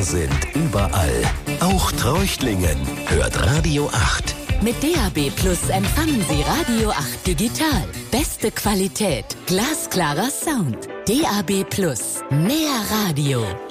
sind überall. Auch Treuchtlingen hört Radio 8. Mit DAB Plus empfangen Sie Radio 8 digital. Beste Qualität, glasklarer Sound. DAB Plus, mehr Radio.